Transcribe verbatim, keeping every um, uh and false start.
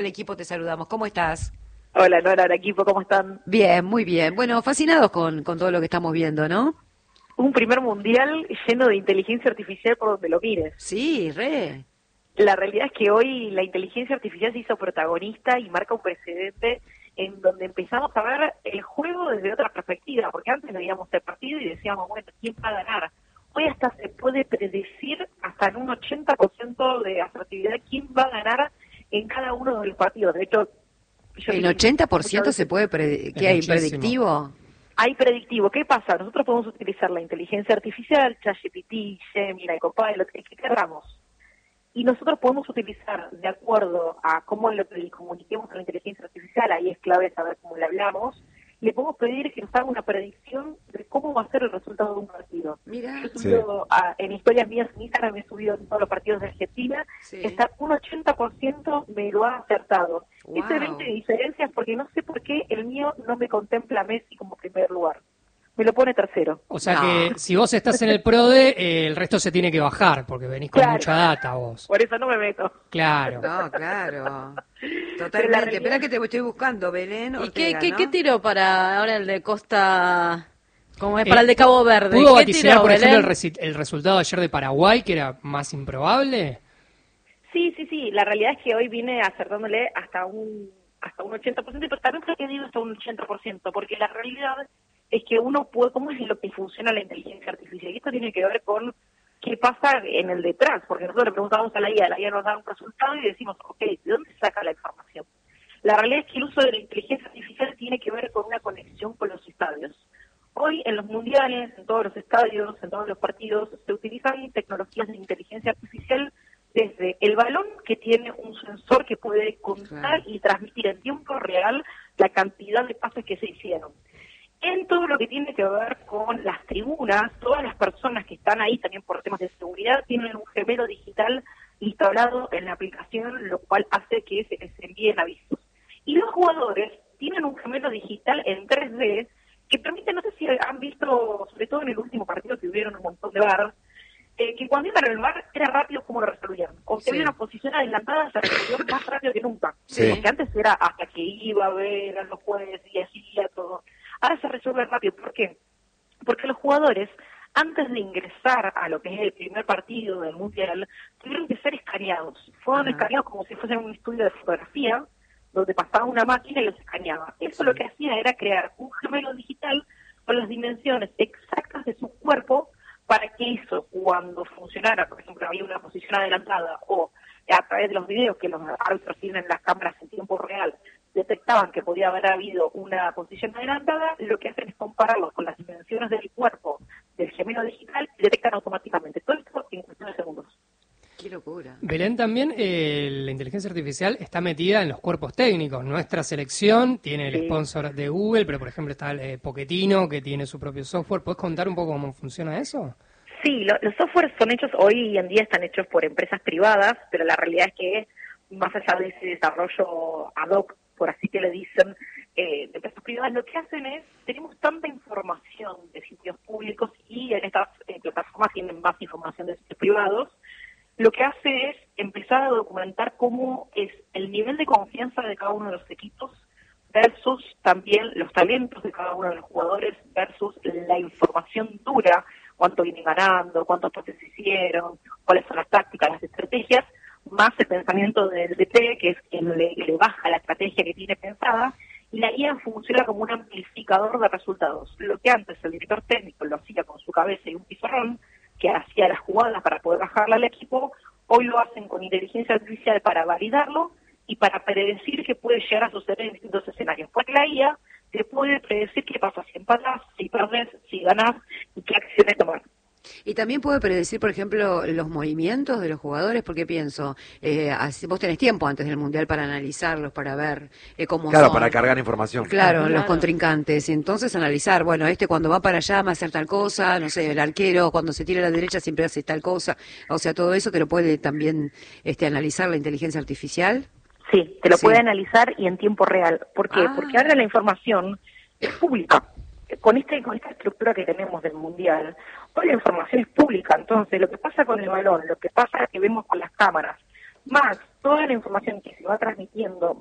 El equipo te saludamos. ¿Cómo estás? Hola, Nora, hola, equipo, ¿cómo están? Bien, muy bien. Bueno, fascinados con, con todo lo que estamos viendo, ¿no? Un primer mundial lleno de inteligencia artificial por donde lo mires. Sí, re. La realidad es que hoy la inteligencia artificial se hizo protagonista y marca un precedente en donde empezamos a ver el juego desde otra perspectiva, porque antes veíamos el partido y decíamos, bueno, ¿quién va a ganar? Hoy hasta se puede predecir hasta en un ochenta por ciento de asertividad quién va a ganar en cada uno de los partidos. De hecho, yo ¿El ochenta por ciento se puede predi- ¿Qué hay, muchísimo. predictivo? Hay predictivo. ¿Qué pasa? Nosotros podemos utilizar la inteligencia artificial, ChatGPT, Gemini, Copilot, el que queramos. Y nosotros podemos utilizar, de acuerdo a cómo lo comuniquemos a la inteligencia artificial, ahí es clave saber cómo le hablamos, le podemos pedir que nos haga una predicción de cómo va a ser el resultado de un partido. Mira. Yo he subido Sí. a, en historias mías en Instagram, he subido en todos los partidos de Argentina, Sí. está un ochenta por ciento me lo ha acertado. Wow. Ese veinte de diferencia es porque no sé por qué el mío no me contempla a Messi como primer lugar. Me lo pone tercero. O sea No. que si vos estás en el PRODE, eh, el resto se tiene que bajar, porque venís con Claro. mucha data vos. Por eso no me meto. Claro. No, claro. Pero la Totalmente. realidad- Espera que te estoy buscando, Belén ¿Y Ortega, qué, qué, ¿no? qué tiró para ahora el de Costa, como es Eh, para el de Cabo Verde? ¿Pudo ¿Qué vaticinar, tiró, por ejemplo, el, Belén? resi- el resultado de ayer de Paraguay, que era más improbable? Sí, sí, sí. La realidad es que hoy vine acertándole hasta un hasta un ochenta por ciento, pero también porque digo hasta un ochenta por ciento, porque la realidad es que uno puede, ¿cómo es lo que funciona la inteligencia artificial? Y esto tiene que ver con qué pasa en el detrás, porque nosotros le preguntamos a la I A, la I A nos da un resultado y decimos, ok, ¿de dónde saca la información? La realidad es que el uso de la inteligencia artificial tiene que ver con una conexión con los estadios. Hoy en los mundiales, en todos los estadios, en todos los partidos, se utilizan tecnologías de inteligencia artificial desde el balón, que tiene un sensor que puede contar Claro. y transmitir en tiempo real la cantidad de pases que se hicieron. En todo lo que tiene que ver con las tribunas, todas las personas que están ahí también por temas de seguridad tienen un gemelo digital instalado en la aplicación, lo cual hace que se les envíen avisos. Y los jugadores tienen un gemelo digital en tres D que permite, no sé si han visto, sobre todo en el último partido que hubieron un montón de bar, eh, que cuando iban al bar era rápido como lo resolvían. O si Sí. había una posición adelantada, se resolvió más rápido que nunca. Sí. Porque antes era hasta que iba a ver a los jueces y hacía todo. Ahora se resuelve rápido. ¿Por qué? Porque los jugadores, antes de ingresar a lo que es el primer partido del Mundial, tuvieron que ser escaneados. Fueron Ajá. escaneados como si fuesen un estudio de fotografía, donde pasaba una máquina y los escaneaba. Eso lo que hacía era crear un gemelo digital con las dimensiones exactas de su cuerpo para que eso, cuando funcionara, por ejemplo, había una posición adelantada o a través de los videos que los árbitros tienen en las cámaras en tiempo real, detectaban que podía haber habido una posición adelantada, lo que hacen es compararlo con las dimensiones del cuerpo del gemelo digital y detectan automáticamente. Todo esto en cuestión de segundos. Qué locura. Belén, también eh, la inteligencia artificial está metida en los cuerpos técnicos. Nuestra selección tiene el Sí. sponsor de Google, pero por ejemplo está el eh, Pochettino, que tiene su propio software. ¿Puedes contar un poco cómo funciona eso? Sí, lo- los softwares son hechos, hoy en día están hechos por empresas privadas, pero la realidad es que más allá de ese desarrollo ad hoc, por así que le dicen, eh, de empresas privadas, lo que hacen es, tenemos tanta información de sitios públicos y en estas eh, plataformas tienen más información de sitios privados, lo que hace es empezar a documentar cómo es el nivel de confianza de cada uno de los equipos versus también los talentos de cada uno de los jugadores versus la información dura, cuánto vienen ganando, cuántos pases hicieron, cuáles son las tácticas, las estrategias, más el pensamiento del D T, que es quien le, le baja la estrategia que tiene pensada, y la I A funciona como un amplificador de resultados. Lo que antes el director técnico lo hacía con su cabeza y un pizarrón, que hacía las jugadas para poder bajarla al equipo, hoy lo hacen con inteligencia artificial para validarlo y para predecir qué puede llegar a suceder en distintos escenarios. Porque la I A te puede predecir qué pasa si empatas, si perdes, si ganas y qué acciones tomar. Y también puede predecir, por ejemplo, los movimientos de los jugadores, porque pienso, eh, así- vos tenés tiempo antes del Mundial para analizarlos, para ver eh, cómo Claro, son. para cargar información. Claro, Claro. los contrincantes. Y entonces analizar, bueno, este cuando va para allá va a hacer tal cosa, no sé, el arquero cuando se tira a la derecha siempre hace tal cosa. O sea, todo eso te lo puede también este, analizar la inteligencia artificial. Sí, te lo Sí. puede analizar y en tiempo real. ¿Por qué? Ah. Porque ahora la información es pública. Con este, con esta estructura que tenemos del Mundial, hoy la información es pública. Entonces, lo que pasa con el balón, lo que pasa que vemos con las cámaras, más toda la información que se va transmitiendo